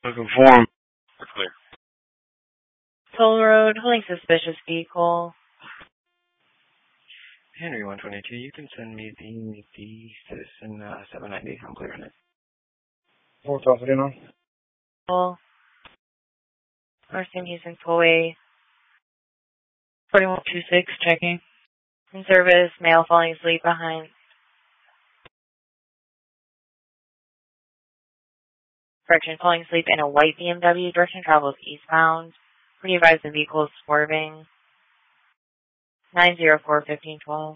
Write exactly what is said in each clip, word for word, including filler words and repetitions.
Looking for him. We're clear. Toll Road, holding suspicious vehicle. Henry one twenty-two, you can send me the, the citizen uh, seven ninety. I'm clearing it. four thousand on. Toll. Person using tollway. forty-one twenty-six, checking. In service, male falling asleep behind. Correction, falling asleep in a white B M W. Direction travels eastbound. Pretty advised the vehicle is swerving. nine zero four fifteen twelve.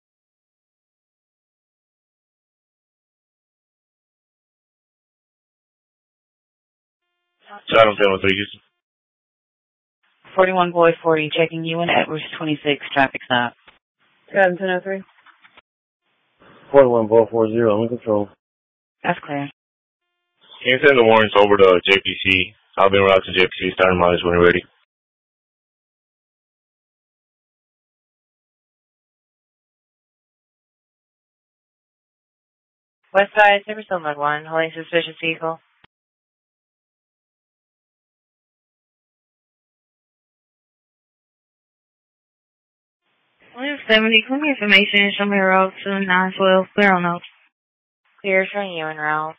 Shadow seven three, Houston. forty-one Boy forty, checking you in Edwards twenty-six, traffic stop. Shadow ten oh three. forty-one Boy forty, I'm in control. That's clear. Can you send the warrants over to J P C? I'll be en route to J P C, starting mileage when you're ready. West side, Silver Silver one, holding suspicious vehicle. William seventy, clear me information, show me a route to nine twelve, clear on out. Clear, showing you en route.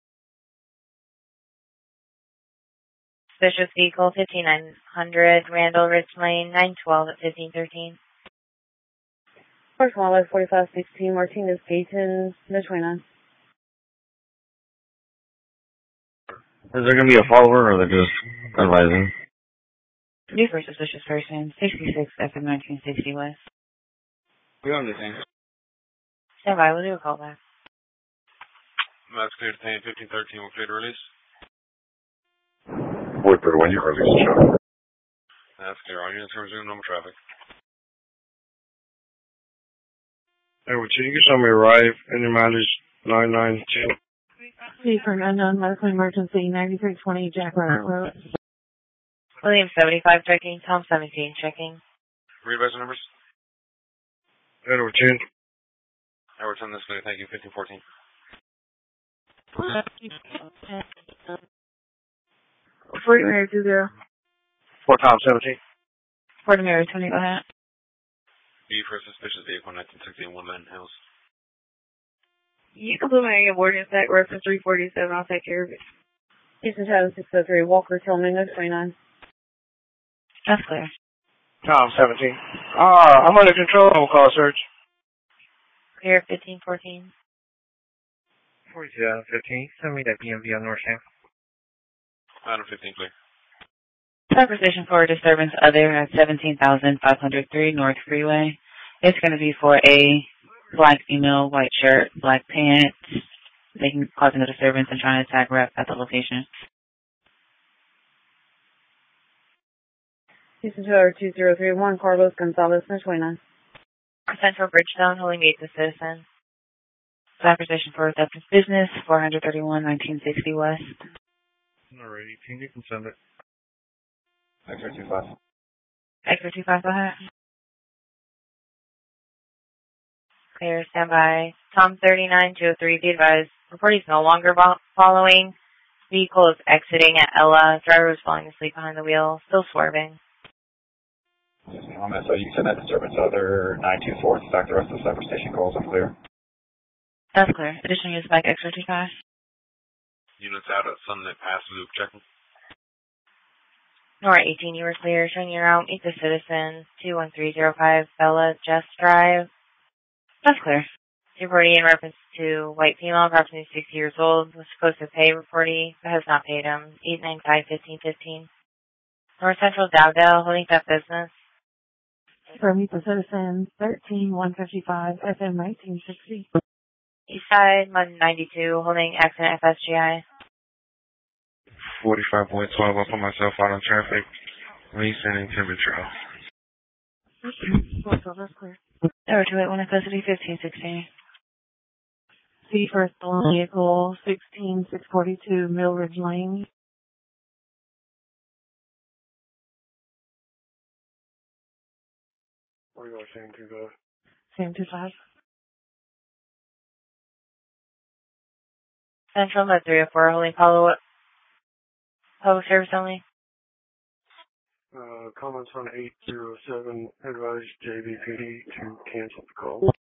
Suspicious vehicle, fifty-nine hundred, Randall Ridge Lane, nine twelve at fifteen thirteen. First one, like forty-five sixteen, Martinez Payton, mid twenty-nine. Is there going to be a follower, or they're just advising? New for suspicious person, sixty-six F M nineteen sixty West. We on the thing. Stand by, we'll do a call back. Max clear to fifteen thirteen, we're clear to release. Whipper, when you release the shot. That's clear. All units resume normal traffic. Hey, would you get somebody arrive in your mileage nine nine two? C for an unknown medical emergency, ninety-three twenty Jack Renner Road. William seventy-five checking, Tom seventeen checking. Read advisor numbers. Edward ten. Edward ten, this clear. Thank you. fifteen fourteen. Fort Mary two zero. Four Tom seventeen. Fort Mary twenty, go ahead. B for suspicious vehicle, nineteen sixty and one man house. You can put my boarding set reference three forty-seven, I'll take care of it. Houston Shadow six oh three, Walker Tillman, no twenty-nine. That's clear. Tom seventeen. Ah, I'm under control. I'll call a search. Clear, fifteen fourteen. forty-two fifteen. Send me that B M V on North Ham. Item fifteen clear. Conversation for disturbance other at seventeen thousand five hundred three North Freeway. It's going to be for a black female, white shirt, black pants. They can causing a disturbance and trying to attack rep at the location. Houston Shadow two zero three one, Carlos Gonzalez, no twenty-nine. Central Bridgestone, holding meet the citizen. Conversation for receptionist business, four thirty-one nineteen sixty West. Alrighty, team, you can send it. X R two five. X R two five, go ahead. Clear, stand by. Tom thirty-nine two oh three, be advised. Report is no longer following. Vehicle is exiting at Ella. Driver is falling asleep behind the wheel, still swerving. Yes, ma'am. So you can send that disturbance other nine two four. In fact, the rest of the cyber station calls are clear. That's clear. Additional use back X R two five. Units out at Sunlit Pass Loop checking. Nora eighteen, you were clear. Showing you around. Meet the citizen. two one three zero five Bella Just Drive. That's clear. Reporting in reference to white female, approximately sixty years old, was supposed to pay reporting, but has not paid him. eight nine five fifteen fifteen. North Central Dowdell, holding that business. For meet the citizen, thirteen one fifty-five F M nineteen sixty. East side, one ninety-two, holding accident F S G I. forty-five point one two, I'll put myself out on traffic. Mason and temperature. That's clear. Number two eight one in custody, fifteen sixteen. C for stolen vehicle, sixteen six forty-two Mill Ridge Lane. Where are you going, same two go? Same two five. Central, at three oh four, holding follow-up. Public service only. Uh, comments on eight zero seven, advise J B P D to cancel the call.